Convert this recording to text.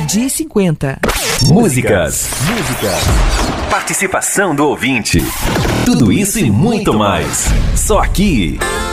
meio-dia e 50. Músicas. Participação do ouvinte. Tudo isso e muito mais. Só aqui.